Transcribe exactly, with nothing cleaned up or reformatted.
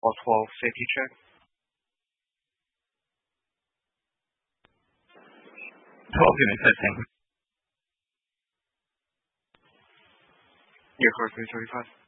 twelve safety check. twelve unit fifteen. Your course three thirty-five.